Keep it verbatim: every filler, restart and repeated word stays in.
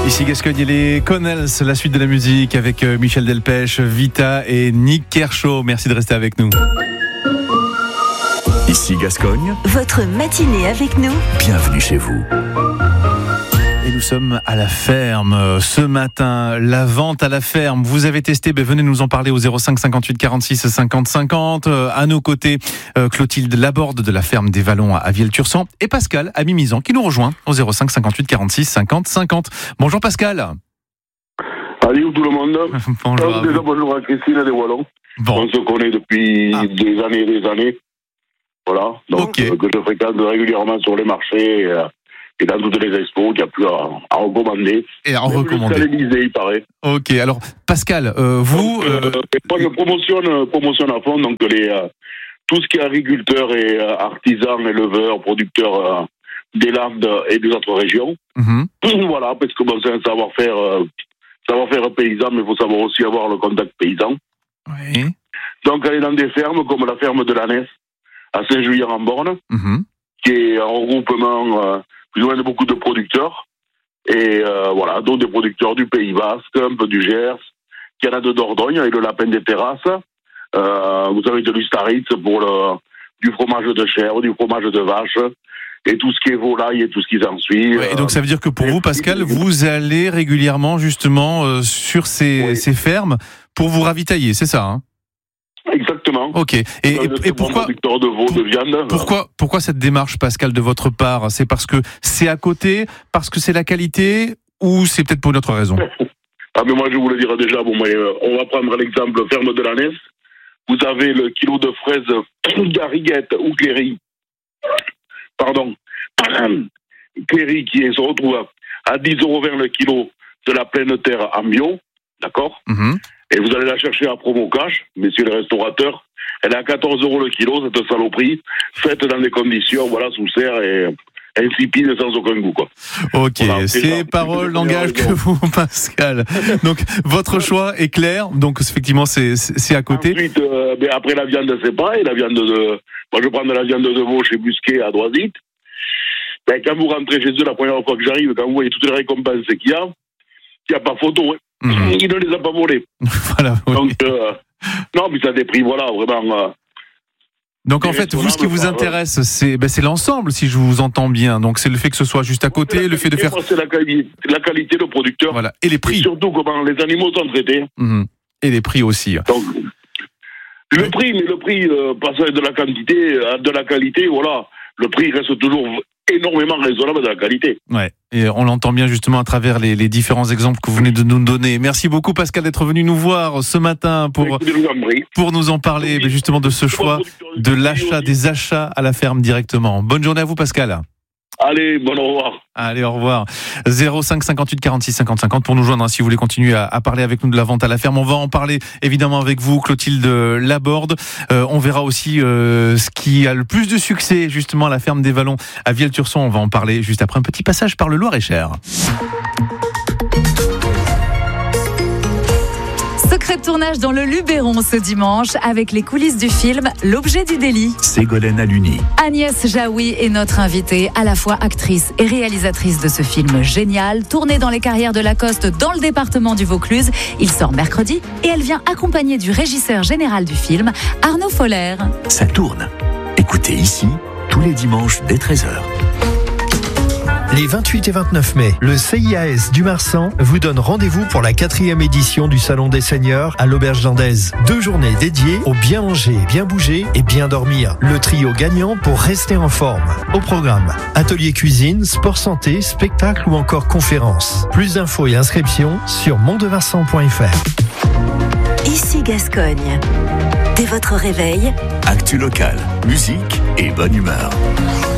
Ici Gascogne et les Connells, la suite de la musique avec Michel Delpech, Vita et Nick Kershaw. Merci de rester avec nous. Ici Gascogne. Votre matinée avec nous. Bienvenue chez vous. Et nous sommes à la ferme ce matin, la vente à la ferme. Vous avez testé, ben venez nous en parler au zéro cinq cinquante-huit quarante-six cinquante cinquante. À nos côtés, Clotilde Laborde de la ferme des Vallons à Vielle-Tursan et Pascal à Mimizan qui nous rejoint au zéro cinq cinquante-huit quarante-six cinquante cinquante. Bonjour Pascal. Salut tout le monde. Bonjour. Déjà, bonjour à Christine des Wallons. Bon. On se connaît depuis ah. des années et des années. Voilà. Donc, okay. euh, que je fréquente régulièrement sur les marchés. Euh, Et dans toutes les expos, il n'y a plus à, à recommander. Et à en recommander. Jusqu'à l'Élysée, il paraît. Ok, alors Pascal, euh, vous... Donc, euh, euh... Moi, je promotionne, promotionne à fond donc les, euh, tout ce qui est agriculteur et euh, artisans, éleveurs, producteurs euh, des Landes et des autres régions. Mm-hmm. Voilà, parce que bon, c'est un savoir-faire, euh, savoir-faire paysan, mais il faut savoir aussi avoir le contact paysan. Oui. Donc, aller dans des fermes comme la ferme de la Nesse, à Saint-Julien-en-Borne, mm-hmm. qui est un regroupement... Euh, plus ou moins de beaucoup de producteurs, et euh, voilà, donc des producteurs du Pays Basque, un peu du Gers, qui en a de Dordogne, avec le lapin des terrasses, euh, vous avez de l'Ustaritz pour le, du fromage de chèvre, du fromage de vache, et tout ce qui est volaille et tout ce qui s'ensuit. Ouais, et donc ça veut dire que pour vous, Pascal, vous allez régulièrement justement euh, sur ces, oui. ces fermes pour vous ravitailler, c'est ça hein? Exactement. Ok. Et, et, et pourquoi, de veau, de viande. Pourquoi, pourquoi cette démarche, Pascal, de votre part? C'est parce que c'est à côté, parce que c'est la qualité, ou c'est peut-être pour une autre raison? Ah mais moi je vous le dirais déjà. Bon, mais, euh, on va prendre l'exemple ferme de la Nesse. Vous avez le kilo de fraises Garriguette ou Cléry. Pardon. Cléry qui se retrouve à dix euros vingt le kilo de la pleine terre en bio. D'accord. Mm-hmm. Et vous allez la chercher à promo cash, messieurs les restaurateurs. Elle est à quatorze euros le kilo, cette saloperie, faite dans des conditions, voilà, sous serre et insipide sans aucun goût, quoi. Ok, voilà, c'est, c'est paroles, langage que vous, Pascal. Donc, votre choix est clair. Donc, effectivement, c'est, c'est à côté. Ensuite, euh, ben, après la viande, c'est pareil. La viande de, moi, je prends de la viande de veau chez Busquet à Droisite. Ben, quand vous rentrez chez eux la première fois que j'arrive, quand vous voyez toutes les récompenses qu'il y a, il n'y a pas photo, hein. Mmh. Il ne les a pas volés. Voilà, oui. Donc, euh, non, mais ça a des prix, voilà, vraiment. Euh, Donc, en fait, vous, ce qui vous intéresse, c'est, ben, c'est l'ensemble, si je vous entends bien. Donc, c'est le fait que ce soit juste à côté, le fait de faire. Moi, c'est la qualité, la qualité, le producteur. Voilà. Et les prix. Et surtout, comment les animaux sont traités. Mmh. Et les prix aussi. Donc, le oui. prix, mais le prix, euh, passage de la quantité à de la qualité, voilà. Le prix reste toujours énormément raisonnable de la qualité. Ouais, et on l'entend bien justement à travers les, les différents exemples que vous venez de nous donner. Merci beaucoup Pascal d'être venu nous voir ce matin pour, pour nous en parler justement de ce choix de l'achat, des achats à la ferme directement. Bonne journée à vous Pascal. Allez, bon au revoir. Allez, au revoir. zéro cinq cinquante-huit quarante-six cinquante cinquante pour nous joindre hein, si vous voulez continuer à, à parler avec nous de la vente à la ferme. On va en parler évidemment avec vous, Clotilde Laborde. Euh, on verra aussi euh, ce qui a le plus de succès justement à la ferme des Vallons à Vielle-Tursan. On va en parler juste après un petit passage par le Loir-et-Cher. Secret de tournage dans le Luberon ce dimanche avec les coulisses du film L'objet du délit. Ségolène Aluni. Agnès Jaoui est notre invitée, à la fois actrice et réalisatrice de ce film génial, tourné dans les carrières de Lacoste dans le département du Vaucluse. Il sort mercredi et elle vient accompagnée du régisseur général du film, Arnaud Foller. Ça tourne. Écoutez ici, tous les dimanches dès treize heures. Les vingt-huit et vingt-neuf mai, le C I A S du Marsan vous donne rendez-vous pour la quatrième édition du Salon des Seigneurs à l'Auberge d'Andaise. Deux journées dédiées au bien manger, bien bouger et bien dormir. Le trio gagnant pour rester en forme. Au programme, atelier cuisine, sport santé, spectacle ou encore conférence. Plus d'infos et inscriptions sur mondemarsan point f r. Ici Gascogne. Dès votre réveil, actu locale, musique et bonne humeur.